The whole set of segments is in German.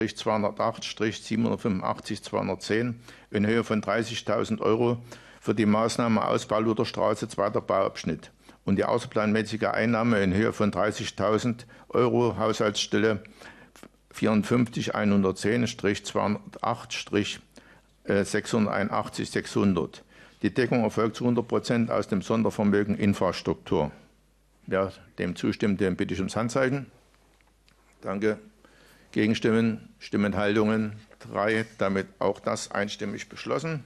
208-785-210 in Höhe von 30.000 € für die Maßnahme Ausbau Lutherstraße, zweiter Bauabschnitt und die außerplanmäßige Einnahme in Höhe von 30.000 € Haushaltsstelle 54-110-208-681-600. Die Deckung erfolgt zu 100% aus dem Sondervermögen Infrastruktur. Wer dem zustimmt, den bitte ich ums Handzeichen. Danke. Gegenstimmen, Stimmenthaltungen 3, damit auch das einstimmig beschlossen.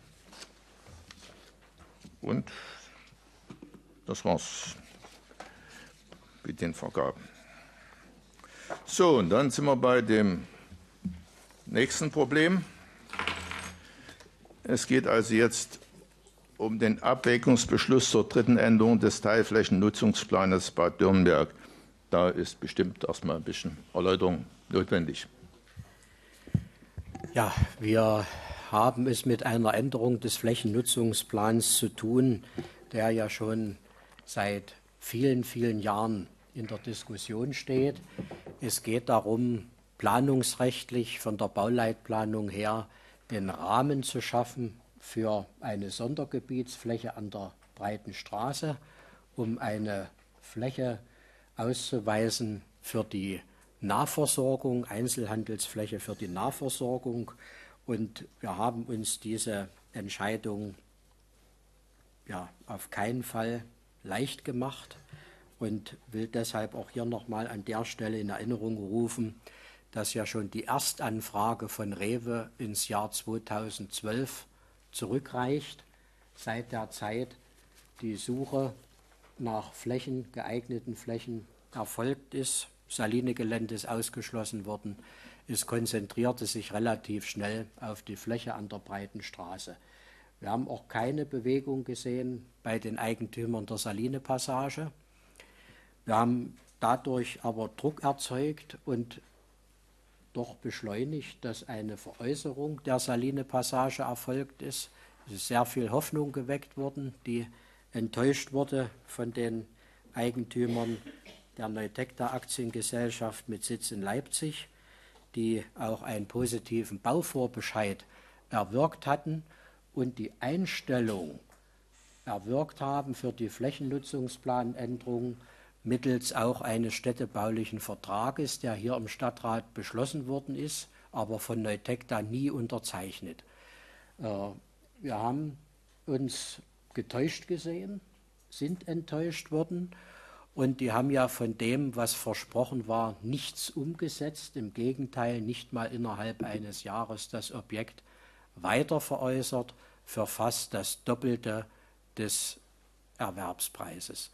Und das war's mit den Vergaben. So, und dann sind wir bei dem nächsten Problem. Es geht also jetzt um den Abwägungsbeschluss zur dritten Änderung des Teilflächennutzungsplanes Bad Dürnberg. Da ist bestimmt erstmal ein bisschen Erläuterung notwendig. Ja, wir haben es mit einer Änderung des Flächennutzungsplans zu tun, der ja schon seit vielen, vielen Jahren in der Diskussion steht. Es geht darum, planungsrechtlich von der Bauleitplanung her den Rahmen zu schaffen für eine Sondergebietsfläche an der Breiten Straße, um eine Fläche auszuweisen für die Nahversorgung, Einzelhandelsfläche für die Nahversorgung. Und wir haben uns diese Entscheidung ja auf keinen Fall leicht gemacht und will deshalb auch hier nochmal an der Stelle in Erinnerung rufen, dass ja schon die Erstanfrage von Rewe ins Jahr 2012 zurückreicht. Seit der Zeit die Suche nach Flächen, geeigneten Flächen erfolgt ist. Saline-Gelände ist ausgeschlossen worden. Es konzentrierte sich relativ schnell auf die Fläche an der Breiten Straße. Wir haben auch keine Bewegung gesehen bei den Eigentümern der Saline-Passage. Wir haben dadurch aber Druck erzeugt und doch beschleunigt, dass eine Veräußerung der Saline-Passage erfolgt ist. Es ist sehr viel Hoffnung geweckt worden, die enttäuscht wurde von den Eigentümern der Neutecta Aktiengesellschaft mit Sitz in Leipzig, die auch einen positiven Bauvorbescheid erwirkt hatten und die Einstellung erwirkt haben für die Flächennutzungsplanänderung mittels auch eines städtebaulichen Vertrages, der hier im Stadtrat beschlossen worden ist, aber von Neutecta nie unterzeichnet. Wir haben uns getäuscht gesehen, sind enttäuscht worden und die haben ja von dem, was versprochen war, nichts umgesetzt. Im Gegenteil, nicht mal innerhalb eines Jahres das Objekt weiter veräußert für fast das Doppelte des Erwerbspreises.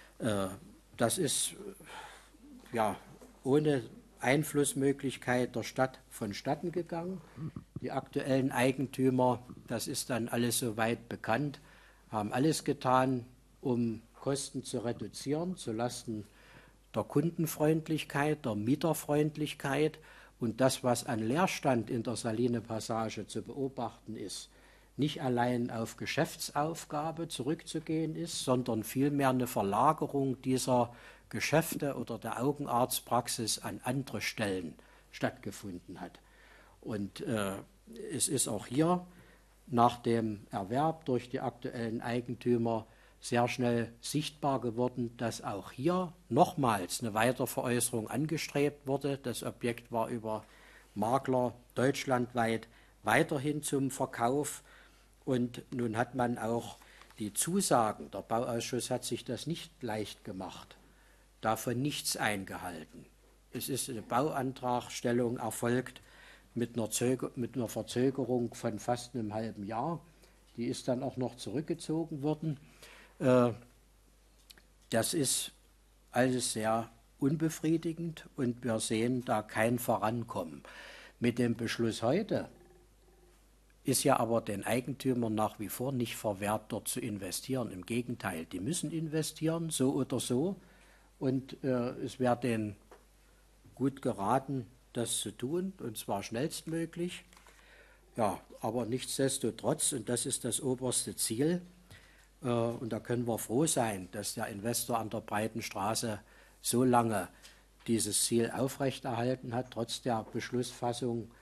Das ist ja ohne Einflussmöglichkeit der Stadt vonstatten gegangen. Die aktuellen Eigentümer, das ist dann alles soweit bekannt, haben alles getan, um Kosten zu reduzieren, zulasten der Kundenfreundlichkeit, der Mieterfreundlichkeit. Und das, was an Leerstand in der Saline-Passage zu beobachten ist, nicht allein auf Geschäftsaufgabe zurückzugehen ist, sondern vielmehr eine Verlagerung dieser Geschäfte oder der Augenarztpraxis an andere Stellen stattgefunden hat. Und es ist auch hier nach dem Erwerb durch die aktuellen Eigentümer sehr schnell sichtbar geworden, dass auch hier nochmals eine Weiterveräußerung angestrebt wurde. Das Objekt war über Makler deutschlandweit weiterhin zum Verkauf. Und nun hat man auch die Zusagen, der Bauausschuss hat sich das nicht leicht gemacht, davon nichts eingehalten. Es ist eine Bauantragstellung erfolgt mit einer Verzögerung von fast einem halben Jahr. Die ist dann auch noch zurückgezogen worden. Das ist alles sehr unbefriedigend und wir sehen da kein Vorankommen. Mit dem Beschluss heute ist ja aber den Eigentümern nach wie vor nicht verwehrt, dort zu investieren. Im Gegenteil, die müssen investieren, so oder so. Und es wäre denen gut geraten, das zu tun, und zwar schnellstmöglich. Ja, aber nichtsdestotrotz, und das ist das oberste Ziel, und da können wir froh sein, dass der Investor an der Breiten Straße so lange dieses Ziel aufrechterhalten hat, trotz der Beschlussfassung